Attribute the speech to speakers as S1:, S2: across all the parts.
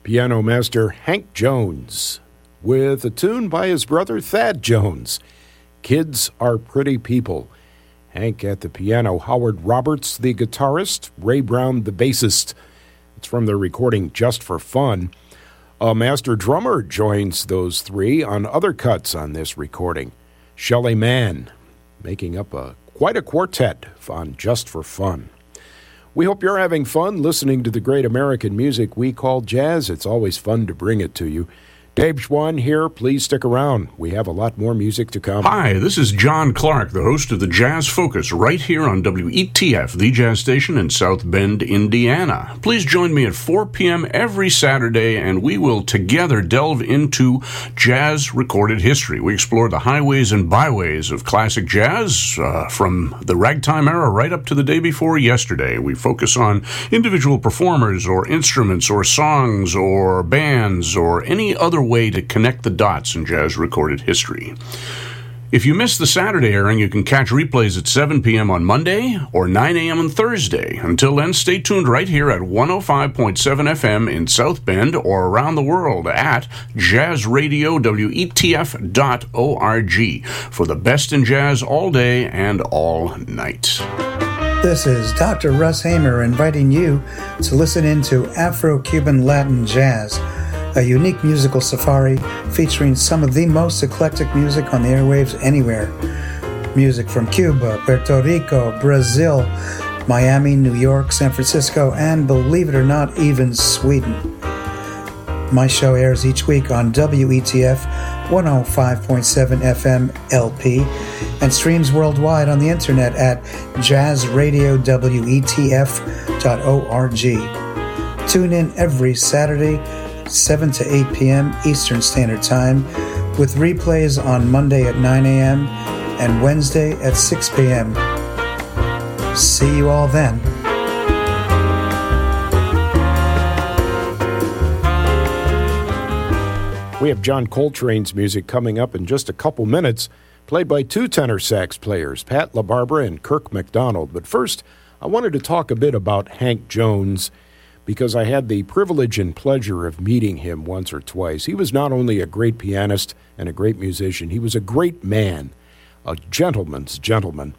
S1: piano master Hank Jones with a tune by his brother Thad Jones. Kids Are Pretty People. Hank at the piano, Howard Roberts the guitarist, Ray Brown the bassist. It's from their recording Just for Fun. A master drummer joins those three on other cuts on this recording. Shelly Manne, making up quite a quartet on Just for Fun. We hope you're having fun listening to the great American music we call jazz. It's always fun to bring it to you. Dave Schwann here. Please stick around. We have a lot more music to come.
S2: Hi, this is John Clark, the host of the Jazz Focus, right here on WETF, the jazz station in South Bend, Indiana. Please join me at 4 p.m. every Saturday, and we will together delve into jazz recorded history. We explore the highways and byways of classic jazz, from the ragtime era right up to the day before yesterday. We focus on individual performers or instruments or songs or bands or any other way to connect the dots in jazz recorded history. If you missed the Saturday airing, you can catch replays at 7 p.m. on Monday or 9 a.m. on Thursday. Until then, stay tuned right here at 105.7 FM in South Bend or around the world at jazzradiowetf.org for the best in jazz all day and all night.
S3: This is Dr. Russ Hamer inviting you to listen into Afro-Cuban Latin Jazz, a unique musical safari featuring some of the most eclectic music on the airwaves anywhere. Music from Cuba, Puerto Rico, Brazil, Miami, New York, San Francisco, and believe it or not, even Sweden. My show airs each week on WETF 105.7 FM LP and streams worldwide on the internet at jazzradiowetf.org. Tune in every Saturday 7 to 8 p.m. Eastern Standard Time, with replays on Monday at 9 a.m. and Wednesday at 6 p.m. See you all then.
S1: We have John Coltrane's music coming up in just a couple minutes, played by two tenor sax players, Pat LaBarbera and Kirk McDonald. But first, I wanted to talk a bit about Hank Jones, because I had the privilege and pleasure of meeting him once or twice. He was not only a great pianist and a great musician, he was a great man, a gentleman's gentleman.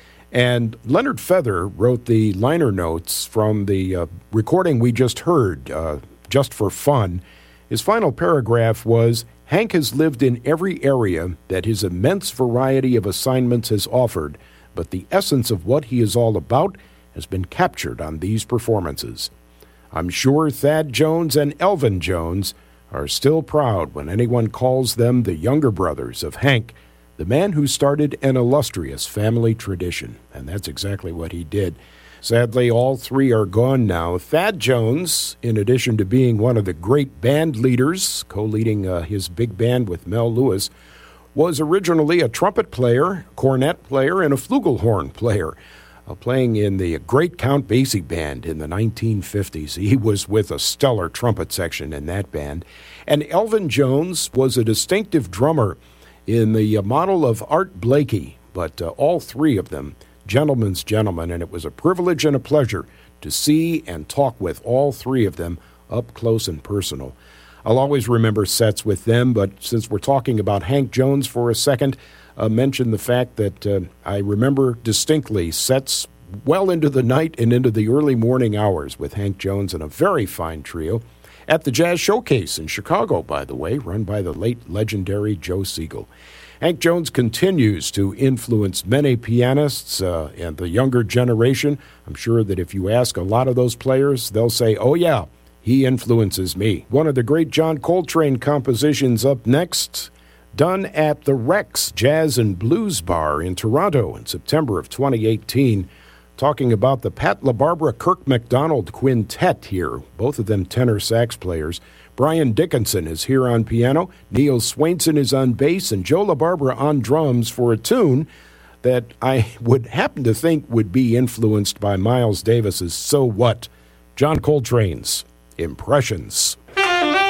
S1: And Leonard Feather wrote the liner notes from the recording we just heard, Just for Fun. His final paragraph was, Hank has lived in every area that his immense variety of assignments has offered, but the essence of what he is all about has been captured on these performances. I'm sure Thad Jones and Elvin Jones are still proud when anyone calls them the younger brothers of Hank, the man who started an illustrious family tradition. And that's exactly what he did. Sadly, all three are gone now. Thad Jones, in addition to being one of the great band leaders, co-leading his big band with Mel Lewis, was originally a trumpet player, cornet player, and a flugelhorn player. Playing in the great Count Basie band in the 1950s. He was with a stellar trumpet section in that band. And Elvin Jones was a distinctive drummer in the model of Art Blakey, but all three of them, gentlemen's gentlemen, and it was a privilege and a pleasure to see and talk with all three of them up close and personal. I'll always remember sets with them, but since we're talking about Hank Jones for a second, mention the fact that I remember distinctly sets well into the night and into the early morning hours with Hank Jones and a very fine trio at the Jazz Showcase in Chicago, by the way, run by the late legendary Joe Siegel. Hank Jones continues to influence many pianists and the younger generation. I'm sure that if you ask a lot of those players, they'll say, oh yeah, he influences me. One of the great John Coltrane compositions up next, done at the Rex Jazz and Blues Bar in Toronto in September of 2018, talking about the Pat LaBarbera Kirk McDonald quintet here, both of them tenor sax players. Brian Dickinson is here on piano, Neil Swainson is on bass, and Joe LaBarbera on drums for a tune that I would happen to think would be influenced by Miles Davis's So What? John Coltrane's Impressions.